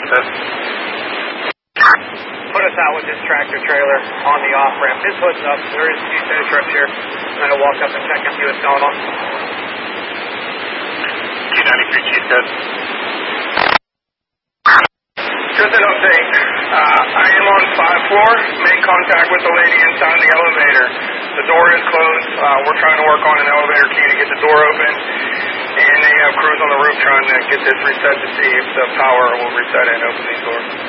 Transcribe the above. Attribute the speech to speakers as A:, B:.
A: Put us out with this tractor trailer on the off-ramp. This hood's up. There is a few tow trucks here. I'm going to walk up and check and see what's going on.
B: 293 Chief Code.
C: Just an update. I am on 5th floor. Made contact with the lady inside the elevator. The door is closed. We're trying to work on an elevator key to get the door open. And they have crews on the roof trying to get this reset to see if the power will reset and open these doors.